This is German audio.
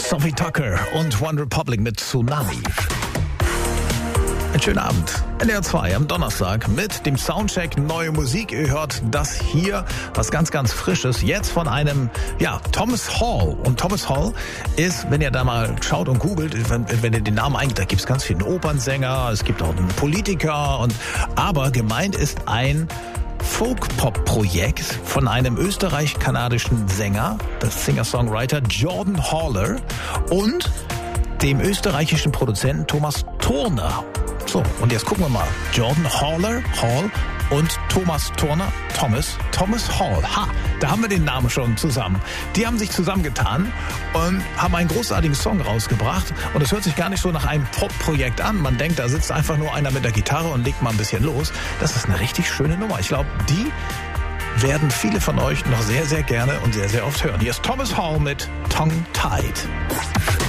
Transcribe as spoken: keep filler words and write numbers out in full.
Sophie Tucker und One Republic mit Tsunami. Einen schönen Abend. N D R zwei am Donnerstag mit dem Soundcheck Neue Musik. Ihr hört das hier, was ganz, ganz Frisches. Jetzt von einem, ja, Thomas Hall. Und Thomas Hall ist, wenn ihr da mal schaut und googelt, wenn, wenn ihr den Namen eingibt, da gibt es ganz viele Opernsänger, es gibt auch einen Politiker. Und aber gemeint ist ein Folk-Pop-Projekt von einem österreich-kanadischen Sänger, das Singer-Songwriter Jordan Haller und dem österreichischen Produzenten Thomas Turner. So, und jetzt gucken wir mal. Jordan Haller, Hall und Thomas Turner, Thomas, Thomas Hall. Ha, da haben wir den Namen schon zusammen. Die haben sich zusammengetan und haben einen großartigen Song rausgebracht. Und es hört sich gar nicht so nach einem Pop-Projekt an. Man denkt, da sitzt einfach nur einer mit der Gitarre und legt mal ein bisschen los. Das ist eine richtig schöne Nummer. Ich glaube, die werden viele von euch noch sehr, sehr gerne und sehr, sehr oft hören. Hier ist Thomas Hall mit Tongue Tied.